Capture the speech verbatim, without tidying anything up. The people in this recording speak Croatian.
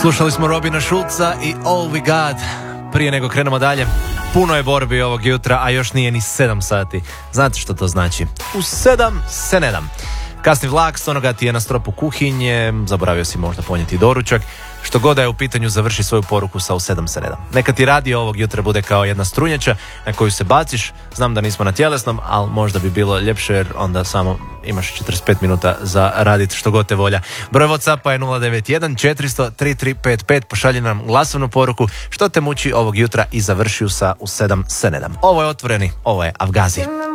Slušali smo Robina Schulza i All We Got. Prije nego krenemo dalje, puno je borbi ovog jutra, a još nije ni sedam sati. Znate što to znači? U sedam se ne dam. Kasni vlak, s onoga ti je na stropu kuhinje, zaboravio si možda ponijeti doručak. Što god da je u pitanju, završi svoju poruku sa u sedam se ne dam. Neka ti radio ovog jutra bude kao jedna strunjača na koju se baciš. Znam da nismo na tjelesnom, ali možda bi bilo ljepše jer onda samo imaš četrdeset pet minuta za raditi što god te volja. Broj WhatsAppa je nula devet jedan četiristo tri tri pet pet. Pošalji nam glasovnu poruku što te muči ovog jutra i završi sa u sedam se ne dam. Ovo je Otvoreni, ovo je Avgazi.